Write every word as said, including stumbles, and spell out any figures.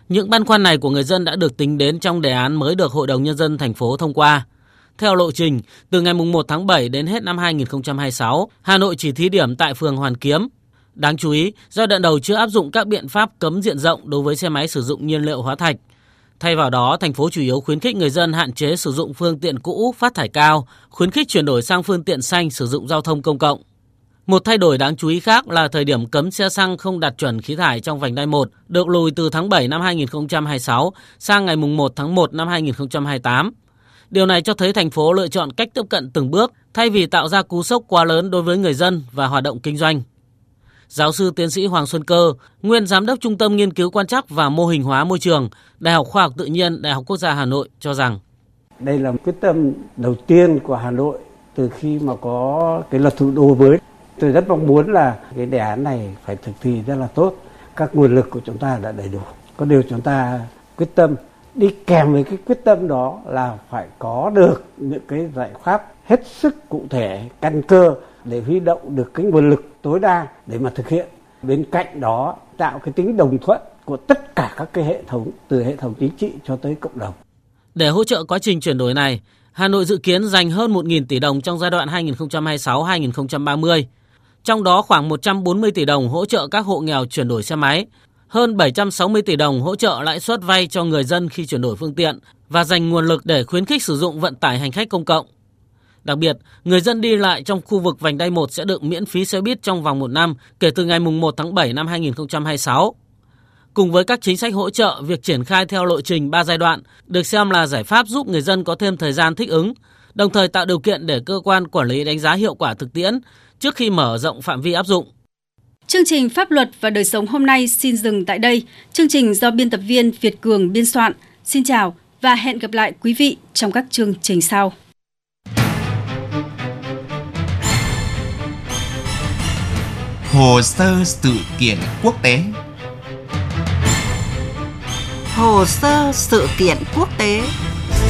Những băn khoăn này của người dân đã được tính đến trong đề án mới được Hội đồng Nhân dân thành phố thông qua. Theo lộ trình, từ ngày một tháng bảy đến hết năm hai nghìn không trăm hai mươi sáu, Hà Nội chỉ thí điểm tại phường Hoàn Kiếm. Đáng chú ý, giai đoạn đầu chưa áp dụng các biện pháp cấm diện rộng đối với xe máy sử dụng nhiên liệu hóa thạch. Thay vào đó, thành phố chủ yếu khuyến khích người dân hạn chế sử dụng phương tiện cũ phát thải cao, khuyến khích chuyển đổi sang phương tiện xanh sử dụng giao thông công cộng. Một thay đổi đáng chú ý khác là thời điểm cấm xe xăng không đạt chuẩn khí thải trong vành đai một được lùi từ tháng bảy năm hai nghìn không trăm hai mươi sáu sang ngày một tháng một năm hai nghìn không trăm hai mươi tám. Điều này cho thấy thành phố lựa chọn cách tiếp cận từng bước thay vì tạo ra cú sốc quá lớn đối với người dân và hoạt động kinh doanh. Giáo sư tiến sĩ Hoàng Xuân Cơ, nguyên giám đốc Trung tâm Nghiên cứu Quan trắc và Mô hình hóa môi trường, Đại học Khoa học Tự nhiên, Đại học Quốc gia Hà Nội cho rằng đây là quyết tâm đầu tiên của Hà Nội từ khi mà có cái luật thủ đô mới. Tôi rất mong muốn là cái đề án này phải thực thi rất là tốt. Các nguồn lực của chúng ta đã đầy đủ. Có điều chúng ta quyết tâm, đi kèm với cái quyết tâm đó là phải có được những cái giải pháp hết sức cụ thể, căn cơ để huy động được cái nguồn lực tối đa để mà thực hiện. Bên cạnh đó tạo cái tính đồng thuận của tất cả các cái hệ thống, từ hệ thống chính trị cho tới cộng đồng. Để hỗ trợ quá trình chuyển đổi này, Hà Nội dự kiến dành hơn một nghìn tỷ đồng trong giai đoạn hai nghìn không trăm hai mươi sáu đến hai nghìn không trăm ba mươi. Trong đó khoảng một trăm bốn mươi tỷ đồng hỗ trợ các hộ nghèo chuyển đổi xe máy, hơn bảy trăm sáu mươi tỷ đồng hỗ trợ lãi suất vay cho người dân khi chuyển đổi phương tiện và dành nguồn lực để khuyến khích sử dụng vận tải hành khách công cộng. Đặc biệt, người dân đi lại trong khu vực vành đai một sẽ được miễn phí xe buýt trong vòng một năm kể từ ngày một tháng bảy năm hai nghìn không trăm hai mươi sáu. Cùng với các chính sách hỗ trợ, việc triển khai theo lộ trình ba giai đoạn được xem là giải pháp giúp người dân có thêm thời gian thích ứng, đồng thời tạo điều kiện để cơ quan quản lý đánh giá hiệu quả thực tiễn trước khi mở rộng phạm vi áp dụng. Chương trình Pháp luật và đời sống hôm nay xin dừng tại đây. Chương trình do biên tập viên Việt Cường biên soạn. Xin chào và hẹn gặp lại quý vị trong các chương trình sau. Hồ sơ sự kiện quốc tế. Hồ sơ sự kiện quốc tế.